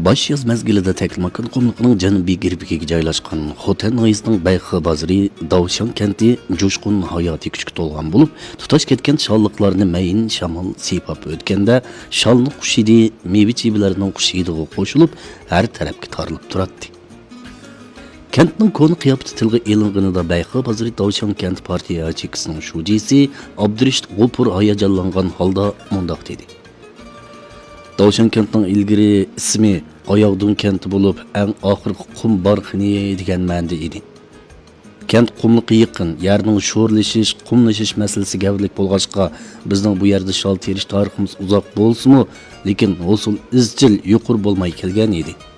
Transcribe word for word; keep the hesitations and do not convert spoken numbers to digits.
Baş yaz mezgilida Teklimakan qumluqining janubiy girbikiga joylashgan Xotan noyisining Bayxi bozori Davshan kenti jo'shqin hayotiy kuchga to'lgan bo'lib, tutash ketgan shalliqlarni mayin shamol siypab o'tganda shalni qushidi, meva-chevalarning qushidiga qo'shilib, har tarafga tarilib turadi. Kentning koni qiyofati tilga elinganida Bayxi bozori Davshan kent partiya achikisining shujisi Abdurishit G'opur hayajonlangan holda mundoq dedi. Davshan kentning ilgari ismi Oyoqdun kenti bo'lib, eng oxirgi qum barxini degan ma'noda edi. Kent qumliqqa yaqin, yerning sho'rlashish, qumlashish masalasi gavlik bo'lg'achqa, bizning bu yerda shol terish tariximiz uzoq bo'lsa-mu, lekin hosil izchil yuqur bo'lmay kelgan edi.